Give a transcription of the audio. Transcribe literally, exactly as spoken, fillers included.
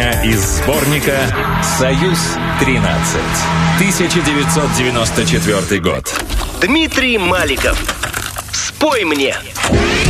Песня из сборника «Союз-тринадцать». тысяча девятьсот девяносто четвёртый год. Дмитрий Маликов. Спой мне.